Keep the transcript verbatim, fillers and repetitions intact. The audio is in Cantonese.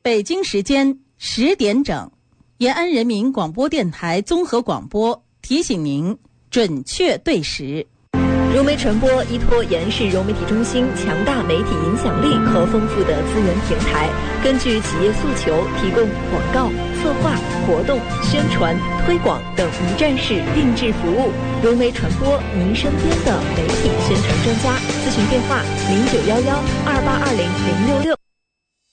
北京时间十点整，延安人民广播电台综合广播提醒您准确对时。 融媒传播依托延安市融媒体中心强大媒体影响力和丰富的资源平台，根据企业诉求，提供广告、策划、活动、宣传、推广等一站式定制服务。融媒传播，您身边的媒体宣传专家。咨询电话：零九幺幺二八二零零六六。